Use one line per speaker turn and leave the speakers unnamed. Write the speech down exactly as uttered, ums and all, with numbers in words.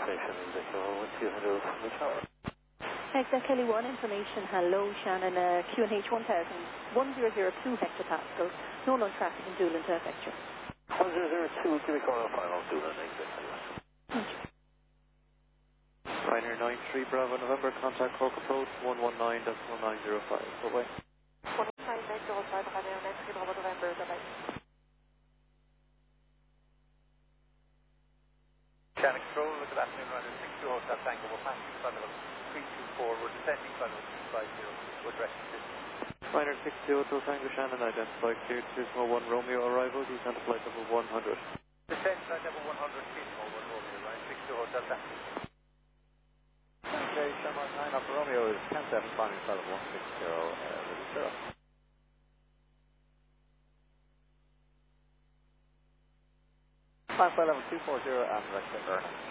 station, Executive one two hundred from the tower.
Exec Kelly one, information, hello, Shannon, uh, Q N H one thousand, one zero zero two hectopascals, no known traffic in Doolan to effecture.
one zero zero two, Cubic Corner final, Doolan, Executive.
Ryanair nine three Bravo November, contact Cork approach one one nine point nine zero five, bye-bye.
one one nine point nine zero five, Ryanair nine three Bravo November, bye-bye.
Shannon Control, good afternoon, Ryanair six two Hotel Tango, we're passing by level three two four, we're descending by level two five zero, we're directing this.
Ryanair six two Hotel Tango Shannon, identified clear two small one Romeo arrival, descend to flight level one hundred.
Descend flight level one hundred, two small one Romeo, Ryanair six two Hotel Tango.
Okay, Shamrock nine up Romeo is ten seven, climbing flight level one six zero, uh, ready zero. Climb flight level two four zero and direct to Erna.